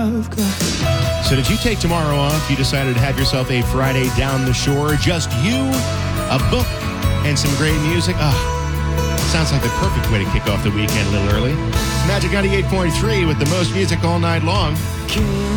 I've got. So did you take tomorrow off? You decided to have yourself a Friday down the shore, just you, a book, and some great music? Sounds like the perfect way to kick off the weekend a little early. Magic 98.3 with the most music all night long.